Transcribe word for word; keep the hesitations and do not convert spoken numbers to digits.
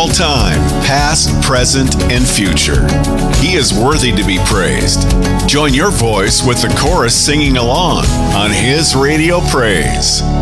time, past, present, and future. He is worthy to be praised. Join your voice with the chorus singing along on His Radio Praise.